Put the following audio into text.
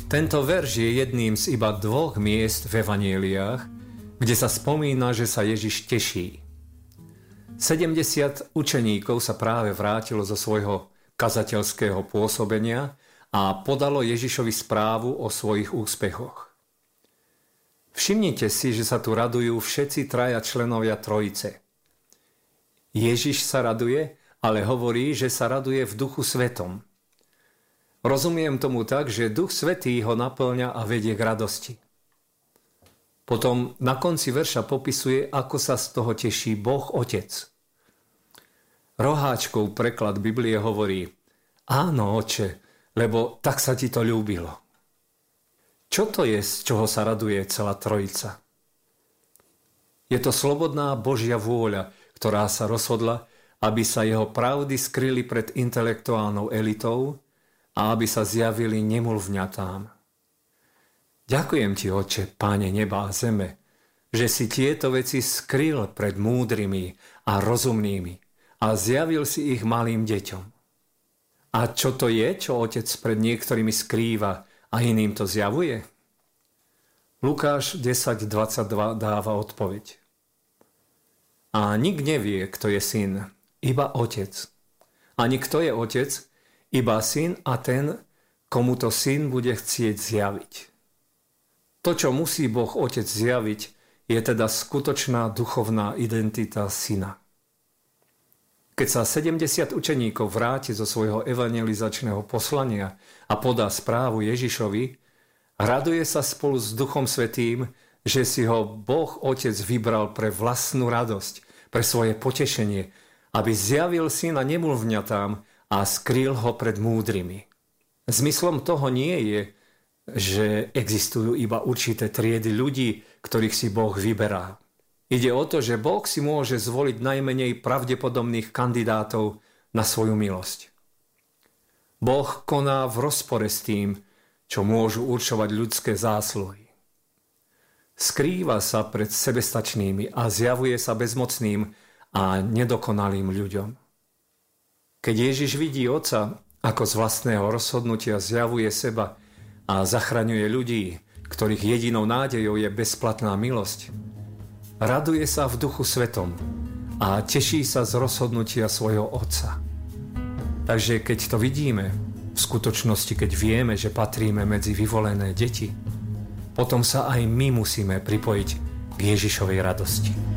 Tento verš je jedným z iba 2 miest v evanjeliách, kde sa spomína, že sa Ježiš teší. 70 učeníkov sa práve vrátilo zo svojho kazateľského pôsobenia a podalo Ježišovi správu o svojich úspechoch. Všimnite si, že sa tu radujú všetci 3 členovia trojice. Ježiš sa raduje, ale hovorí, že sa raduje v Duchu Svetom. Rozumiem tomu tak, že Duch Svätý ho naplňa a vedie k radosti. Potom na konci verša popisuje, ako sa z toho teší Boh Otec. Roháčkov preklad Biblie hovorí: áno, Oče, lebo tak sa ti to ľúbilo. Čo to je, z čoho sa raduje celá trojica? Je to slobodná Božia vôľa, ktorá sa rozhodla, aby sa jeho pravdy skryli pred intelektuálnou elitou a aby sa zjavili nemluvňatám. Ďakujem ti, Oče, Páne neba a zeme, že si tieto veci skryl pred múdrymi a rozumnými a zjavil si ich malým deťom. A čo to je, čo Otec pred niektorými skrýva a iným to zjavuje? Lukáš 10.22 dáva odpoveď. A nik nevie, kto je syn, iba Otec. Ani kto je Otec, iba syn a ten, komu to syn bude chcieť zjaviť. To, čo musí Boh Otec zjaviť, je teda skutočná duchovná identita syna. Keď sa 70 učeníkov vráti zo svojho evangelizačného poslania a podá správu Ježišovi, raduje sa spolu s Duchom Svätým, že si ho Boh Otec vybral pre vlastnú radosť, pre svoje potešenie, aby zjavil syna nemluvňatám a skryl ho pred múdrymi. Zmyslom toho nie je, že existujú iba určité triedy ľudí, ktorých si Boh vyberá. Ide o to, že Boh si môže zvoliť najmenej pravdepodobných kandidátov na svoju milosť. Boh koná v rozpore s tým, čo môžu určovať ľudské zásluhy. Skrýva sa pred sebestačnými a zjavuje sa bezmocným a nedokonalým ľuďom. Keď Ježiš vidí Otca, ako z vlastného rozhodnutia zjavuje seba a zachraňuje ľudí, ktorých jedinou nádejou je bezplatná milosť, raduje sa v Duchu Svetom a teší sa z rozhodnutia svojho Otca. Takže keď to vidíme, v skutočnosti keď vieme, že patríme medzi vyvolené deti, potom sa aj my musíme pripojiť k Ježišovej radosti.